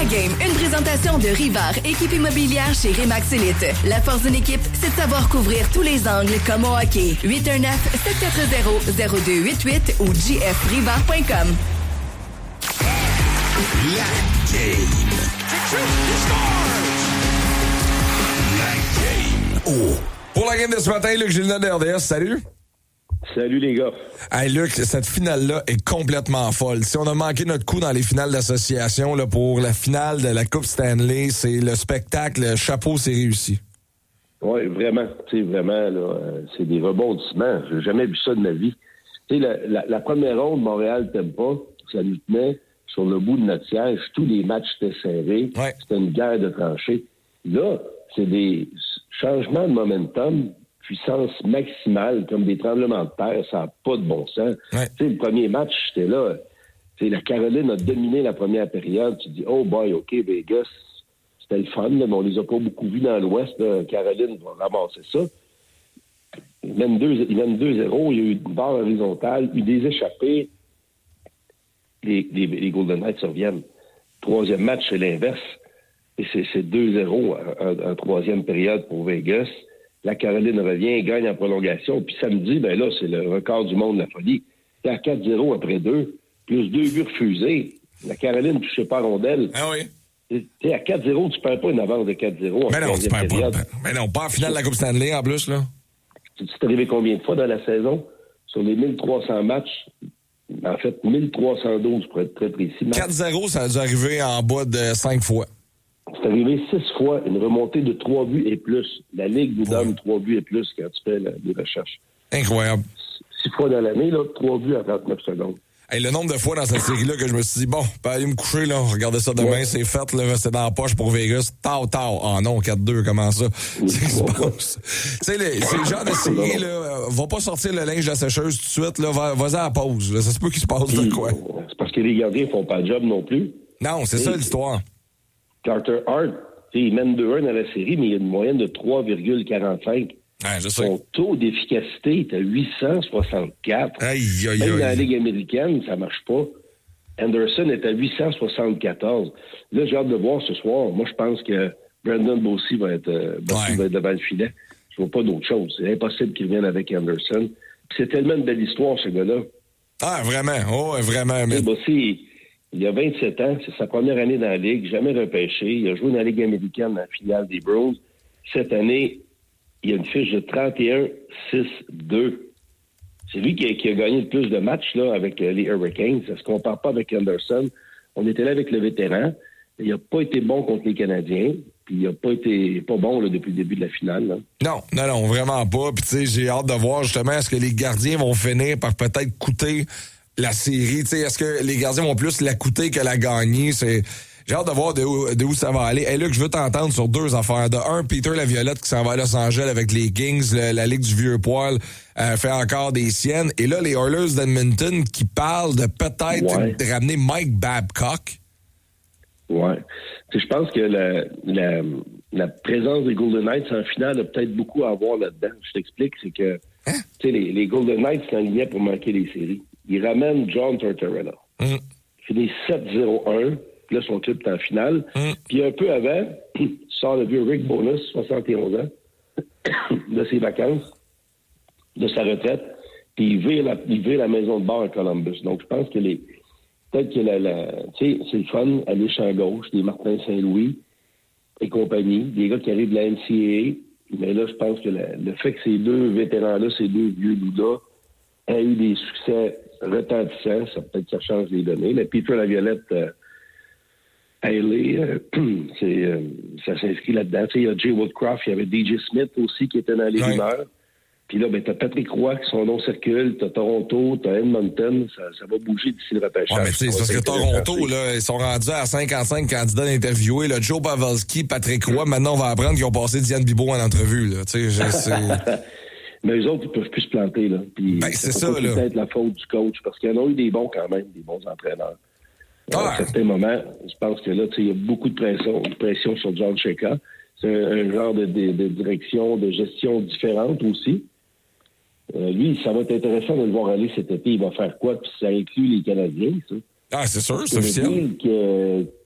La Game, une présentation de Rivard, équipe immobilière chez Remax Elite. La force d'une équipe, c'est de savoir couvrir tous les angles comme au hockey. 819-740-0288 ou jfrivard.com. La Game. La Game. Oh. Pour la game de ce matin, Luc Gilles de RDS, salut. Salut les gars. Hey Luc, cette finale-là est complètement folle. Si on a manqué notre coup dans les finales d'association là, pour la finale de la Coupe Stanley, c'est le spectacle, le chapeau, c'est réussi. Oui, vraiment. Tu sais, vraiment, là, c'est des rebondissements. J'ai jamais vu ça de ma vie. Tu sais, la première ronde, Montréal t'aime pas. Ça nous tenait sur le bout de notre siège. Tous les matchs étaient serrés. Ouais. C'était une guerre de tranchées. Là, c'est des changements de momentum, puissance maximale, comme des tremblements de terre. Ça n'a pas de bon sens. Ouais. Tu sais, le premier match, j'étais là. Tu sais, la Caroline a dominé la première période. Tu dis, oh boy, OK, Vegas, c'était le fun, là, mais on les a pas beaucoup vus dans l'Ouest. Là. Caroline va ramasser ça. Il mène 2-0. Il y a eu une barre horizontale, eu des échappées. Les Golden Knights reviennent. Troisième match, c'est l'inverse. Et c'est 2-0 en troisième période pour Vegas. La Caroline revient, gagne en prolongation. Puis samedi, ben là, c'est le record du monde de la folie. T'es à 4-0 après 2, plus 2 buts refusés. La Caroline ne touchait pas à rondelle. Ah oui? T'es à 4-0, tu perds pas une avance de 4-0 en troisième période. Mais non, pas en finale de la Coupe Stanley en plus, là. Tu t'es arrivé combien de fois dans la saison? Sur les 1300 matchs, en fait, 1312 pour être très précis. 4-0, ça a dû arriver en bas de 5 fois. C'est arrivé 6 fois, une remontée de 3 buts et plus. La Ligue vous donne 3 buts et plus quand tu fais les recherches. Incroyable. 6 fois dans l'année, là, 3 buts en 39 secondes. Hey, le nombre de fois dans cette série-là que je me suis dit, bon, je peux aller me coucher, là, regardez ça demain, c'est fait, là, c'est dans la poche pour Vegas. Tard. Ah non, 4-2, comment ça? Oui, C'est ce qui se passe. Tu sais, c'est le genre de série, là, va pas sortir le linge de la sécheuse tout de suite, là, vas-y à la pause, là, ça se peut qu'il se passe de quoi. C'est parce que les gardiens font pas le job non plus. Non, c'est ça l'histoire. Carter Hart, il mène 2-1 dans la série, mais il y a une moyenne de 3,45. Ouais, je sais. Son taux d'efficacité est à 864. Aïe. Même dans la Ligue américaine, ça marche pas. Anderson est à 874. Là, j'ai hâte de voir ce soir. Moi, je pense que Brandon Bossy va être devant le filet. Je vois pas d'autre chose. C'est impossible qu'il revienne avec Anderson. Puis c'est tellement une belle histoire, ce gars-là. Ah, vraiment. Oh, vraiment. Mais... Bossy, il a 27 ans. C'est sa première année dans la Ligue. Jamais repêché. Il a joué dans la Ligue américaine dans la finale des Bruins. Cette année, il y a une fiche de 31-6-2. C'est lui qui a gagné le plus de matchs là, avec les Hurricanes. Ça se compare pas avec Anderson. On était là avec le vétéran. Il n'a pas été bon contre les Canadiens. Puis il n'a pas été pas bon là, depuis le début de la finale. Là. Non, vraiment pas. Puis tu sais, j'ai hâte de voir justement est-ce que les gardiens vont finir par peut-être coûter la série. Tu sais, est-ce que les gardiens vont plus la coûter que la gagner? J'ai hâte de voir de où ça va aller. Et Luc, je veux t'entendre sur deux affaires. De un, Peter Laviolette qui s'en va à Los Angeles avec les Kings, la Ligue du Vieux Poil, fait encore des siennes. Et là, les Oilers d'Edmonton qui parlent de peut-être ramener Mike Babcock. Ouais. Tu sais, je pense que la présence des Golden Knights en finale a peut-être beaucoup à voir là-dedans. Je t'explique, c'est que tu sais, les Golden Knights s'enlignaient pour manquer les séries. Ils ramènent John Tortorella. Il finit 7-0-1. Là, son club est en finale. Puis un peu avant, il sort le vieux Rick Bonus, 71 ans, de ses vacances, de sa retraite, puis il vire la maison de bar à Columbus. Donc, je pense que peut-être que tu sais, c'est le fun, aller champ gauche, des Martin Saint-Louis et compagnie, des gars qui arrivent de la NCAA. Mais là, je pense que le fait que ces deux vétérans-là, ces deux vieux loups-là, aient eu des succès retentissants, ça peut-être que ça change les données. Mais Peter Laviolette... ça s'inscrit là-dedans. Tu sais, il y a Jay Woodcroft, il y avait DJ Smith aussi qui était dans les rumeurs. Puis là, t'as Patrick Roy, qui son nom circule, t'as Toronto, t'as Edmonton, ça va bouger d'ici le repêchage. Ouais, mais tu sais, c'est parce que Toronto, là, ils sont rendus à 55 candidats d'interviewer. Là, Joe Pavelski, Patrick Roy, maintenant on va apprendre qu'ils ont passé Diane Bibeau en entrevue. Là. Tu sais, mais eux autres, ils peuvent plus se planter. Là. Puis, c'est ça, là. C'est peut-être la faute du coach, parce qu'il y en a eu des bons quand même, des bons entraîneurs. À certains moments, je pense que là, il y a beaucoup de pression sur John Chayka. C'est un genre de direction, de gestion différente aussi. Lui, ça va être intéressant de le voir aller cet été. Il va faire quoi? Puis ça inclut les Canadiens, ça. Ah, c'est sûr, c'est officiel. Une ville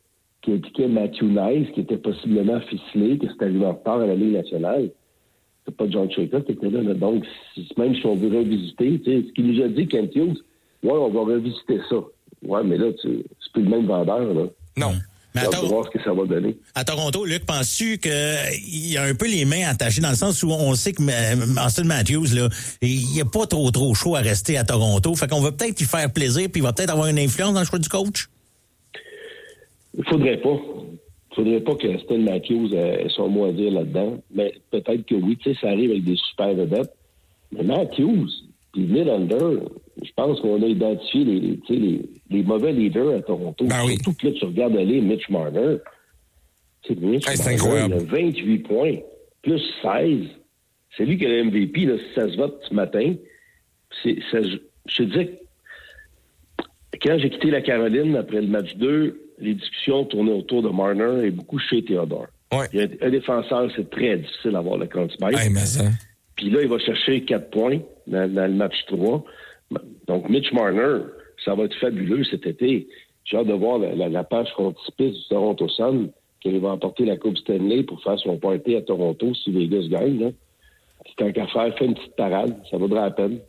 qui impliquait Matthew Nice, qui était possiblement ficelé, que c'était arrivé en retard à la Ligue nationale. C'est pas John Chayka qui était là. Donc, même si on veut revisiter, ce qu'il nous a dit, Kent Hughes, on va revisiter ça. Ouais, mais là, c'est plus le même vendeur, là. Non. Mais on va voir ce que ça va donner. À Toronto, Luc, penses-tu qu'il y a un peu les mains attachées dans le sens où on sait que Austin Matthews, là, il n'y a pas trop chaud à rester à Toronto. Fait qu'on va peut-être y faire plaisir puis il va peut-être avoir une influence dans le choix du coach? Il faudrait pas. Il faudrait pas que Austin Matthews ait son mot à dire là-dedans. Mais peut-être que oui, tu sais, ça arrive avec des super vedettes. Mais Matthews, puis Nylander, je pense qu'on a identifié les mauvais leaders à Toronto. Ben oui. Surtout que là, tu regardes aller Mitch Marner. C'est incroyable. Il a 28 points, plus 16. C'est lui qui a le MVP, là, si ça se vote ce matin. Je te dis que quand j'ai quitté la Caroline après le match 2, les discussions tournaient autour de Marner et beaucoup chez Theodore. Ouais. Un défenseur, c'est très difficile d'avoir le contre-spike. Hey, mais ça... Puis là, il va chercher 4 points dans le match 3. Donc, Mitch Marner, ça va être fabuleux cet été. J'ai hâte de voir la page frontispice du Toronto Sun, qu'il va emporter la Coupe Stanley pour faire son party à Toronto si les gars se gagnent. Là. Tant qu'à faire, fait une petite parade, ça vaudra la peine.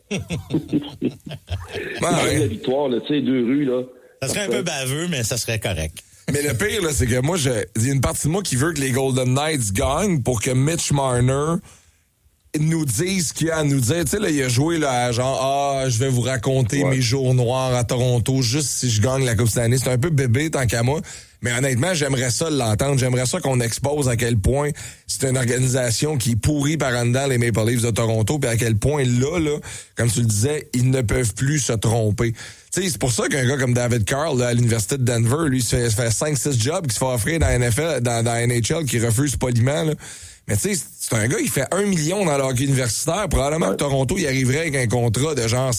La victoire, tu sais, 2 rues, là. Ça serait un peu baveux, mais ça serait correct. Mais le pire, là, c'est que moi, il y a une partie de moi qui veut que les Golden Knights gagnent pour que Mitch Marner nous dise ce qu'il y a à nous dire. Tu sais, là, il a joué, là, genre, je vais vous raconter mes jours noirs à Toronto juste si je gagne la Coupe Stanley. C'est un peu bébé, tant qu'à moi. Mais honnêtement, j'aimerais ça l'entendre. J'aimerais ça qu'on expose à quel point c'est une organisation qui est pourrie par en dedans les Maple Leafs de Toronto, puis à quel point là, comme tu le disais, ils ne peuvent plus se tromper. Tu sais, c'est pour ça qu'un gars comme David Carl, là, à l'Université de Denver, lui, se fait 5-6 jobs qui se fait offrir dans la NFL, dans la NHL, qui refuse poliment, là. Mais tu sais, c'est un gars qui fait 1 million dans le hockey universitaire. Probablement que Toronto, il arriverait avec un contrat de genre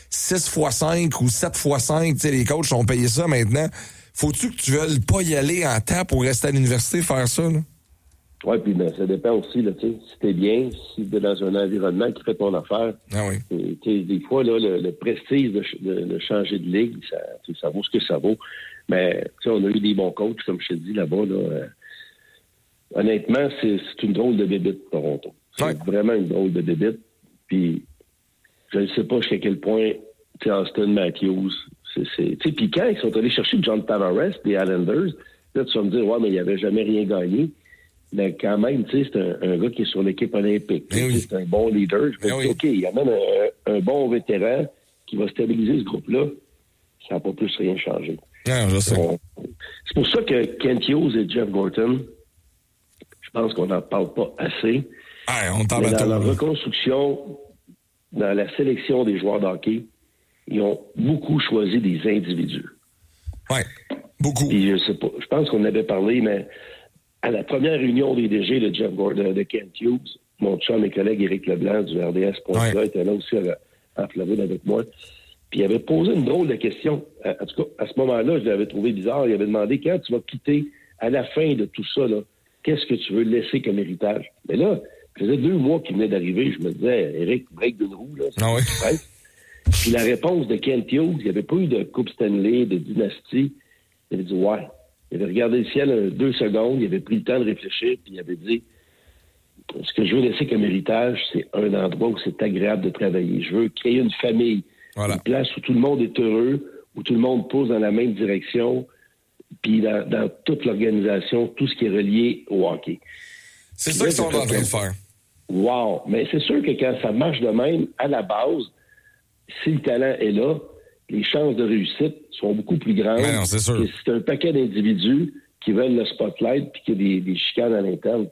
6x5 ou 7x5. Tu sais, les coachs ont payé ça maintenant. Faut-tu que tu veuilles pas y aller en temps pour rester à l'université faire ça, là? Oui, puis ça dépend aussi, là, tu sais, si t'es bien, si t'es dans un environnement qui fait ton affaire. Ah oui. Des fois, là, le prestige de changer de ligue, ça vaut ce que ça vaut. Mais, tu sais, on a eu des bons coachs, comme je te dis, là-bas, là. Honnêtement, c'est une drôle de bébite, Toronto. C'est vraiment une drôle de bébite. Puis, je ne sais pas jusqu'à quel point, tu sais, Austin Matthews, puis quand ils sont allés chercher John Tavares des Islanders, là, tu vas me dire, mais il n'avait jamais rien gagné. Mais quand même, tu sais, c'est un gars qui est sur l'équipe olympique. C'est un bon leader. Je me dis, OK, il y a même un bon vétéran qui va stabiliser ce groupe-là. Ça n'a pas plus rien changé. Non, je sais. C'est pour ça que Kent Hughes et Jeff Gorton, je pense qu'on n'en parle pas assez. On t'en mais dans la reconstruction, dans la sélection des joueurs de hockey, ils ont beaucoup choisi des individus. Oui, beaucoup. Et je sais pas, je pense qu'on avait parlé, mais à la première réunion des DG de Jeff Gordon, de Kent Hughes, mon chum et collègue Éric Leblanc du RDS.ca était là aussi en Floride avec moi. Puis il avait posé une drôle de question. En tout cas, à ce moment-là, je l'avais trouvé bizarre. Il avait demandé, quand tu vas quitter, à la fin de tout ça, là, qu'est-ce que tu veux laisser comme héritage? Mais là, ça faisait 2 mois qu'il venait d'arriver. Je me disais, Éric, break d'une roue, là. Puis la réponse de Kent Hughes, il n'y avait pas eu de Coupe Stanley, de dynastie. Il avait dit, Il avait regardé le ciel 2 secondes, il avait pris le temps de réfléchir, puis il avait dit, ce que je veux laisser comme héritage, c'est un endroit où c'est agréable de travailler. Je veux créer une famille, une place où tout le monde est heureux, où tout le monde pousse dans la même direction, puis dans toute l'organisation, tout ce qui est relié au hockey. C'est ça qu'ils sont en train de faire. Wow! Mais c'est sûr que quand ça marche de même, à la base, si le talent est là, les chances de réussite sont beaucoup plus grandes. Non, c'est sûr. Que c'est un paquet d'individus qui veulent le spotlight puis qu'il y a des chicanes à l'interne.